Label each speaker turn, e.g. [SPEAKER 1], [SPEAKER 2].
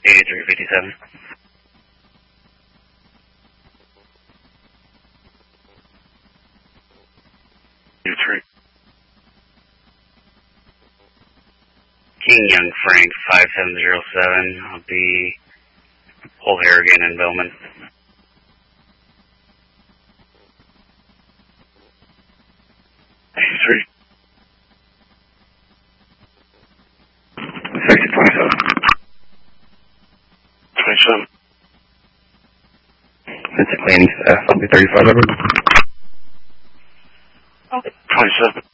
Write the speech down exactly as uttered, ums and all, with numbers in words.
[SPEAKER 1] eighty-three fifty-seven.
[SPEAKER 2] eighty-three.
[SPEAKER 1] King Young Frank five seven zero seven. I'll be Paul Harrigan and Bowman.
[SPEAKER 2] eighty-three.
[SPEAKER 3] Sixty twenty-seven.
[SPEAKER 2] twenty-seven.
[SPEAKER 3] Vincent Laney, uh, I'll be thirty-five over.
[SPEAKER 2] twenty-seven.